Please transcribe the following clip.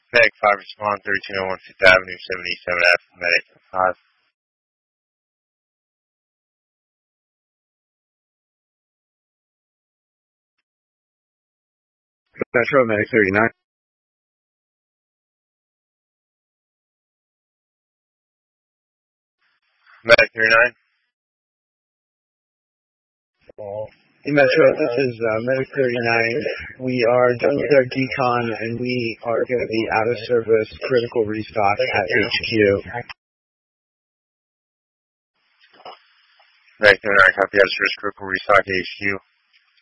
Medic 5 respond 1301 5th Avenue, 77F, Medic 5. Metro, Medic 39. Medic 39. Metro, this is Medic 39. We are done with our decon and we are going to be out of service, critical restock at HQ. Medic 39, copy out of service, critical restock at HQ.